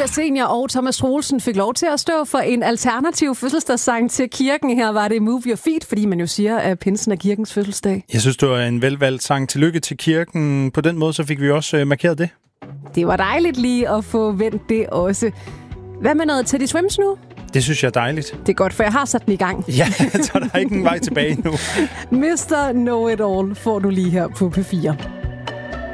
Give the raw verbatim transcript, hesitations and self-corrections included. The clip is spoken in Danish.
Julia Senior og Thomas Troelsen fik lov til at stå for en alternativ fødselsdagssang til kirken. Her var det Move Your Feet, fordi man jo siger, at pinsen er kirkens fødselsdag. Jeg synes, det var en velvalgt sang. Tillykke til kirken. På den måde så fik vi også markeret det. Det var dejligt lige at få vendt det også. Hvad med noget Teddy Swims nu? Det synes jeg er dejligt. Det er godt, for jeg har sat den i gang. Ja, så er der ikke en vej tilbage nu. mister Know It All får du lige her på P fire.